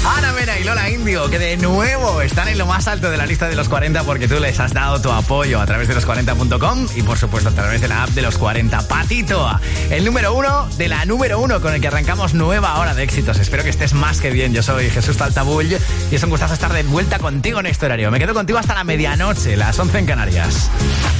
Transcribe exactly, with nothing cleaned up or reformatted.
Ana Mena y Lola Índigo, que de nuevo están en lo más alto de la lista de los cuarenta porque tú les has dado tu apoyo a través de los cuarenta punto com y por supuesto a través de la app de los cuarenta. Patito, el número uno de la número uno con el que arrancamos nueva hora de éxitos. Espero que estés más que bien. Yo soy Jesús Taltabull y es un gustazo estar de vuelta contigo en este horario. Me quedo contigo hasta la medianoche, las once en Canarias.